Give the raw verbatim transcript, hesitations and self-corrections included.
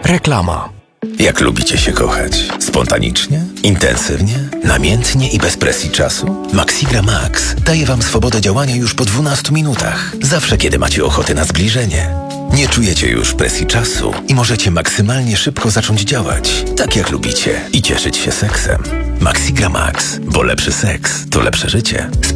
Reklama. Jak lubicie się kochać? Spontanicznie? Intensywnie? Namiętnie i bez presji czasu? Maxigra Max daje Wam swobodę działania już po dwunastu minutach. Zawsze, kiedy macie ochotę na zbliżenie. Nie czujecie już presji czasu i możecie maksymalnie szybko zacząć działać, tak jak lubicie, i cieszyć się seksem. Maxigra Max, bo lepszy seks to lepsze życie.